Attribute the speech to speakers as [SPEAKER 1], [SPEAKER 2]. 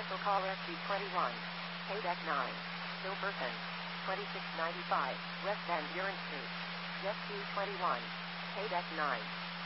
[SPEAKER 1] Commercial Call SC21. Paydeck 9. Silverton. 2695. West Van Buren Street. Jet 21. Paydeck 9.